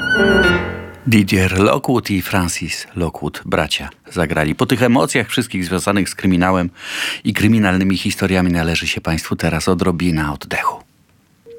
Didier Lockwood i Francis Lockwood, bracia, zagrali. Po tych emocjach wszystkich związanych z kryminałem i kryminalnymi historiami należy się Państwu teraz odrobina oddechu.